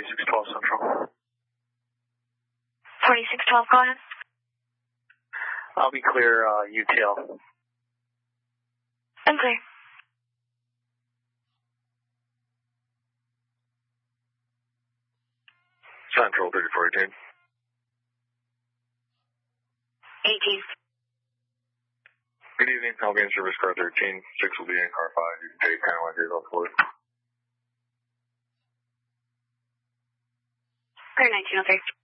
4612 Central. 4612, go ahead. I'll be clear, UTL. I'm clear. Central 3418. 18. Good evening, I'll be in service car 13. 6 will be in car 5. You can take panel entries off the floor. Car 1903.